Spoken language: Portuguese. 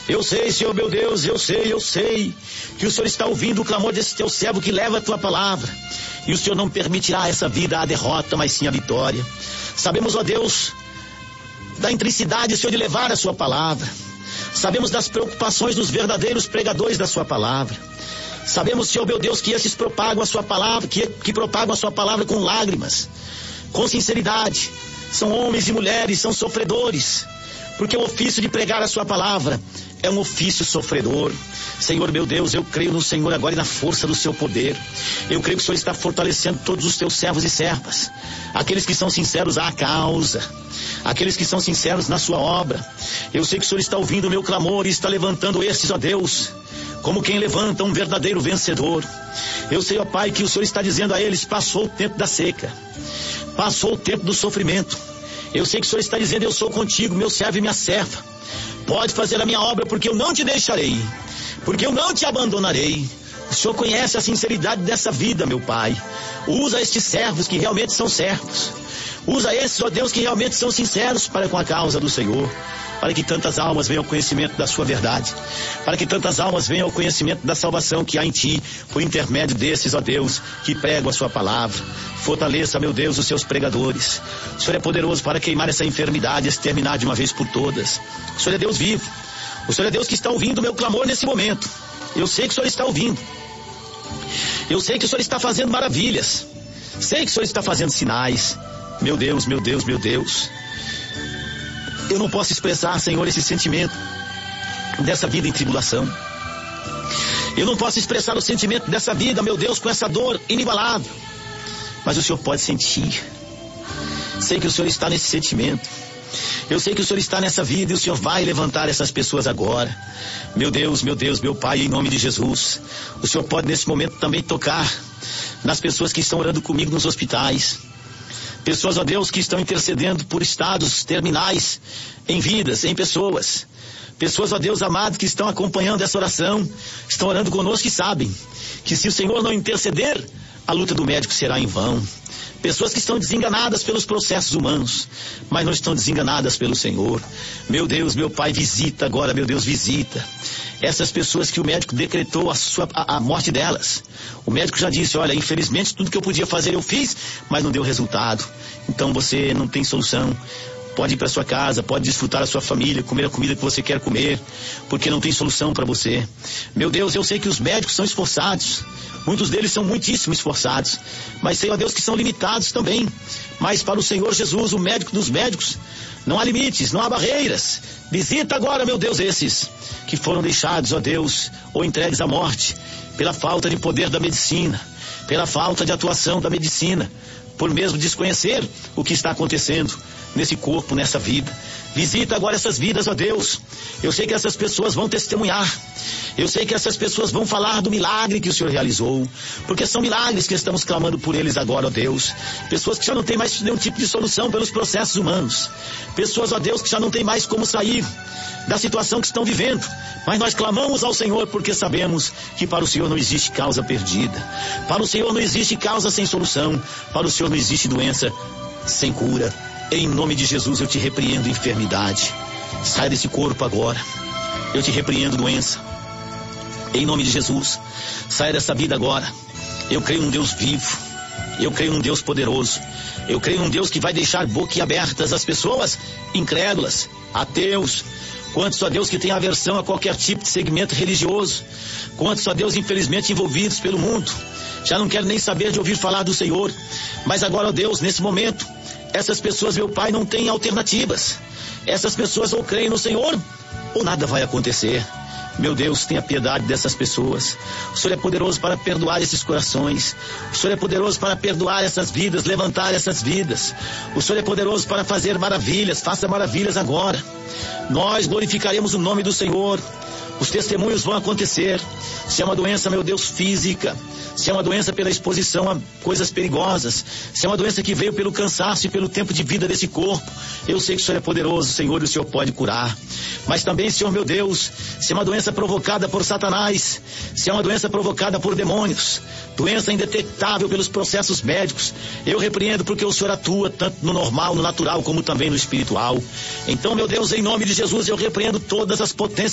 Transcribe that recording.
Eu sei, Senhor meu Deus, eu sei que o Senhor está ouvindo o clamor desse teu servo que leva a tua palavra. E o Senhor não permitirá essa vida a derrota, mas sim a vitória. Sabemos, ó Deus, da intricidade, Senhor, de levar a sua palavra. Sabemos das preocupações dos verdadeiros pregadores da sua palavra. Sabemos, Senhor meu Deus, que esses propagam a sua palavra, que propagam a sua palavra com lágrimas, com sinceridade. São homens e mulheres, são sofredores, porque o ofício de pregar a sua palavra é um ofício sofredor. Senhor meu Deus, eu creio no Senhor agora e na força do seu poder. Eu creio que o Senhor está fortalecendo todos os teus servos e servas, aqueles que são sinceros à causa, aqueles que são sinceros na sua obra. Eu sei que o Senhor está ouvindo o meu clamor e está levantando estes, ó Deus, como quem levanta um verdadeiro vencedor. Eu sei, ó Pai, que o Senhor está dizendo a eles: passou o tempo da seca, passou o tempo do sofrimento. Eu sei que o Senhor está dizendo: eu sou contigo, meu servo e minha serva. Pode fazer a minha obra, porque eu não te deixarei, porque eu não te abandonarei. O Senhor conhece a sinceridade dessa vida, meu Pai. Usa estes servos que realmente são servos. Usa esses, ó Deus, que realmente são sinceros para com a causa do Senhor, para que tantas almas venham ao conhecimento da sua verdade, para que tantas almas venham ao conhecimento da salvação que há em ti, por intermédio desses, ó Deus, que pregam a sua palavra. Fortaleça, meu Deus, os seus pregadores. O Senhor é poderoso para queimar essa enfermidade e exterminar de uma vez por todas. O Senhor é Deus vivo. O Senhor é Deus que está ouvindo o meu clamor nesse momento. Eu sei que o Senhor está ouvindo. Eu sei que o Senhor está fazendo maravilhas. Sei que o Senhor está fazendo sinais. Meu Deus, meu Deus, meu Deus. Eu não posso expressar, Senhor, esse sentimento dessa vida em tribulação. Eu não posso expressar o sentimento dessa vida, meu Deus, com essa dor inigualável. Mas o Senhor pode sentir. Sei que o Senhor está nesse sentimento. Eu sei que o Senhor está nessa vida e o Senhor vai levantar essas pessoas agora. Meu Deus, meu Pai, em nome de Jesus. O Senhor pode nesse momento também tocar nas pessoas que estão orando comigo nos hospitais. Pessoas, ó Deus, que estão intercedendo por estados terminais em vidas, em pessoas. Pessoas, ó Deus amado, que estão acompanhando essa oração, estão orando conosco e sabem que se o Senhor não interceder, a luta do médico será em vão. Pessoas que estão desenganadas pelos processos humanos, mas não estão desenganadas pelo Senhor. Meu Deus, meu Pai, visita agora, meu Deus, visita essas pessoas que o médico decretou a morte delas. O médico já disse: olha, infelizmente tudo que eu podia fazer eu fiz, mas não deu resultado. Então você não tem solução. Pode ir para sua casa, pode desfrutar a sua família, comer a comida que você quer comer, porque não tem solução para você. Meu Deus, eu sei que os médicos são esforçados, muitos deles são muitíssimo esforçados, mas sei, ó Deus, que são limitados também. Mas para o Senhor Jesus, o médico dos médicos, não há limites, não há barreiras. Visita agora, meu Deus, esses que foram deixados, ó Deus, ou entregues à morte, pela falta de poder da medicina, pela falta de atuação da medicina, por mesmo desconhecer o que está acontecendo nesse corpo, nessa vida. Visita agora essas vidas, ó Deus. Eu sei que essas pessoas vão testemunhar. Eu sei que essas pessoas vão falar do milagre que o Senhor realizou, porque são milagres que estamos clamando por eles agora, ó Deus. Pessoas que já não têm mais nenhum tipo de solução pelos processos humanos. Pessoas, ó Deus, que já não têm mais como sair da situação que estão vivendo. Mas nós clamamos ao Senhor porque sabemos que para o Senhor não existe causa perdida. Para o Senhor não existe causa sem solução. Para o Senhor não existe doença sem cura. Em nome de Jesus eu te repreendo, enfermidade. Sai desse corpo agora. Eu te repreendo, doença. Em nome de Jesus, saia dessa vida agora. Eu creio num Deus vivo. Eu creio num Deus poderoso. Eu creio num Deus que vai deixar boquiabertas as pessoas incrédulas, ateus. Quantos, ó Deus, que tem aversão a qualquer tipo de segmento religioso. Quantos, ó Deus, infelizmente envolvidos pelo mundo. Já não quero nem saber de ouvir falar do Senhor. Mas agora, ó Deus, nesse momento, essas pessoas, meu Pai, não têm alternativas. Essas pessoas ou creem no Senhor ou nada vai acontecer. Meu Deus, tenha piedade dessas pessoas. O Senhor é poderoso para perdoar esses corações. O Senhor é poderoso para perdoar essas vidas, levantar essas vidas. O Senhor é poderoso para fazer maravilhas. Faça maravilhas agora. Nós glorificaremos o nome do Senhor. Os testemunhos vão acontecer. Se é uma doença, meu Deus, física, se é uma doença pela exposição a coisas perigosas, se é uma doença que veio pelo cansaço e pelo tempo de vida desse corpo, eu sei que o Senhor é poderoso, Senhor, e o Senhor pode curar. Mas também, Senhor meu Deus, se é uma doença provocada por Satanás, se é uma doença provocada por demônios, doença indetectável pelos processos médicos, eu repreendo porque o Senhor atua tanto no normal, no natural, como também no espiritual. Então, meu Deus, em nome de Jesus, eu repreendo todas as potências